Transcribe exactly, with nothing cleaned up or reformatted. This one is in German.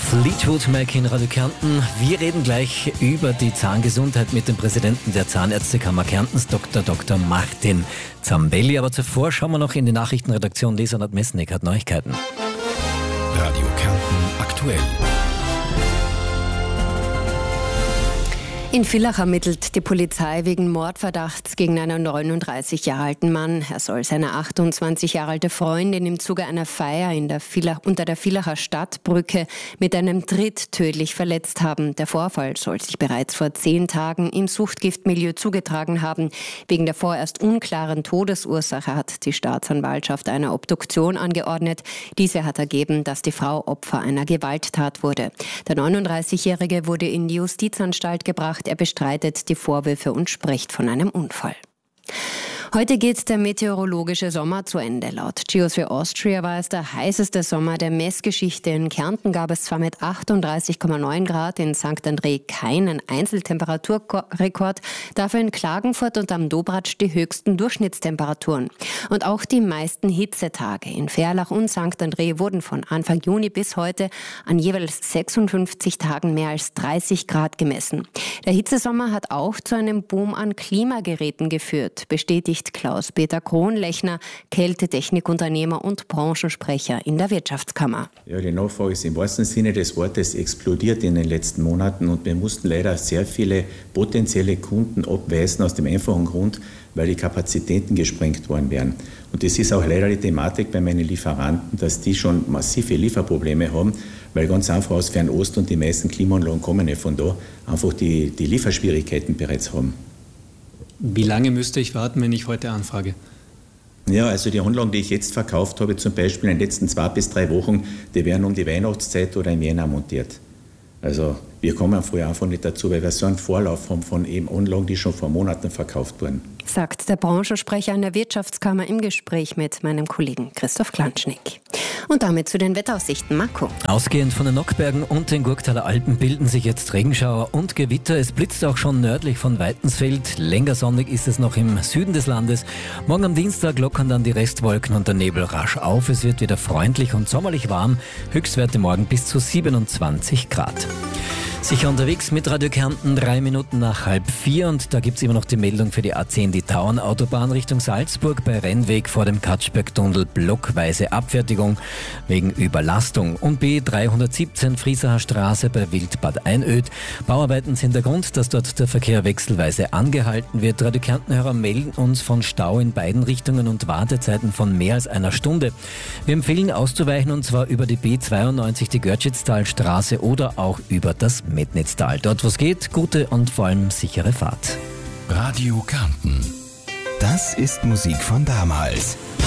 Fleetwood Mac in Radio Kärnten. Wir reden gleich über die Zahngesundheit mit dem Präsidenten der Zahnärztekammer Kärntens, Doktor Doktor Martin Zambelli. Aber zuvor schauen wir noch in die Nachrichtenredaktion. Leonhard Messnick hat Neuigkeiten. Radio Kärnten aktuell. In Villach ermittelt die Polizei wegen Mordverdachts gegen einen neununddreißig Jahre alten Mann. Er soll seine achtundzwanzig Jahre alte Freundin im Zuge einer Feier in der Villach, unter der Villacher Stadtbrücke mit einem Tritt tödlich verletzt haben. Der Vorfall soll sich bereits vor zehn Tagen im Suchtgiftmilieu zugetragen haben. Wegen der vorerst unklaren Todesursache hat die Staatsanwaltschaft eine Obduktion angeordnet. Diese hat ergeben, dass die Frau Opfer einer Gewalttat wurde. Der neununddreißigjährige wurde in die Justizanstalt gebracht. Er bestreitet die Vorwürfe und spricht von einem Unfall. Heute geht der meteorologische Sommer zu Ende. Laut Geosphere Austria war es der heißeste Sommer der Messgeschichte. In Kärnten gab es zwar mit achtunddreißig Komma neun Grad, in Sankt André keinen Einzeltemperaturrekord, dafür in Klagenfurt und am Dobratsch die höchsten Durchschnittstemperaturen. Und auch die meisten Hitzetage in Verlach und Sankt André wurden von Anfang Juni bis heute an jeweils sechsundfünfzig Tagen mehr als dreißig Grad gemessen. Der Hitzesommer hat auch zu einem Boom an Klimageräten geführt, bestätigt Klaus-Peter Kronlechner, Kältetechnikunternehmer und Branchensprecher in der Wirtschaftskammer. Ja, die Nachfrage ist im wahrsten Sinne des Wortes explodiert in den letzten Monaten und wir mussten leider sehr viele potenzielle Kunden abweisen aus dem einfachen Grund, weil die Kapazitäten gesprengt worden wären. Und das ist auch leider die Thematik bei meinen Lieferanten, dass die schon massive Lieferprobleme haben, weil ganz einfach aus Fernost und die meisten Klimaanlagen kommen nicht von da, einfach die, die Lieferschwierigkeiten bereits haben. Wie lange müsste ich warten, wenn ich heute anfrage? Ja, also die Anlagen, die ich jetzt verkauft habe, zum Beispiel in den letzten zwei bis drei Wochen, die werden um die Weihnachtszeit oder im Jänner montiert. Also wir kommen früher einfach nicht dazu, weil wir so einen Vorlauf haben von eben Anlagen, die schon vor Monaten verkauft wurden. Sagt der Branchensprecher in der Wirtschaftskammer im Gespräch mit meinem Kollegen Christoph Klanschnick. Und damit zu den Wetteraussichten. Marco. Ausgehend von den Nockbergen und den Gurktaler Alpen bilden sich jetzt Regenschauer und Gewitter. Es blitzt auch schon nördlich von Weitensfeld. Länger sonnig ist es noch im Süden des Landes. Morgen am Dienstag lockern dann die Restwolken und der Nebel rasch auf. Es wird wieder freundlich und sommerlich warm. Höchstwerte morgen bis zu siebenundzwanzig Grad. Sicher unterwegs mit Radio Kärnten, drei Minuten nach halb vier und da gibt's immer noch die Meldung für die A zehn, die Tauernautobahn Richtung Salzburg bei Rennweg vor dem Katschbergtunnel, blockweise Abfertigung wegen Überlastung. Und B dreihundertsiebzehn Friesacher Straße bei Wildbad Einöd. Bauarbeiten sind der Grund, dass dort der Verkehr wechselweise angehalten wird. Radio Kärnten-Hörer melden uns von Stau in beiden Richtungen und Wartezeiten von mehr als einer Stunde. Wir empfehlen auszuweichen und zwar über die B zweiundneunzig, die Görtschitztalstraße oder auch über das Metnitztal. Dort, wo es geht, gute und vor allem sichere Fahrt. Radio Kärnten. Das ist Musik von damals.